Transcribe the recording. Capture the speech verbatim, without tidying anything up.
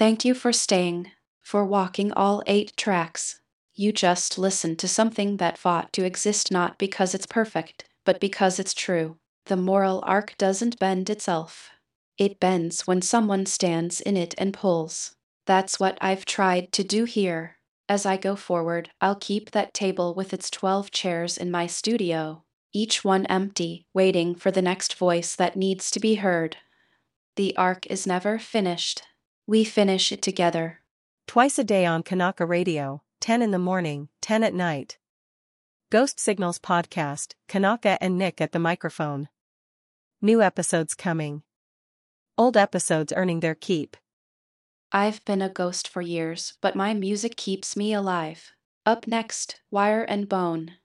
Thank you for staying, for walking all eight tracks. You just listened to something that fought to exist not because it's perfect, but because it's true. The moral arc doesn't bend itself. It bends when someone stands in it and pulls. That's what I've tried to do here. As I go forward, I'll keep that table with its twelve chairs in my studio, each one empty, waiting for the next voice that needs to be heard. The arc is never finished. We finish it together. Twice a day on Kanaka Radio, ten in the morning, ten at night. Ghost Signals Podcast, Kanaka and Nick at the microphone. New episodes coming. Old episodes earning their keep. I've been a ghost for years, but my music keeps me alive. Up next, Wire and Bone.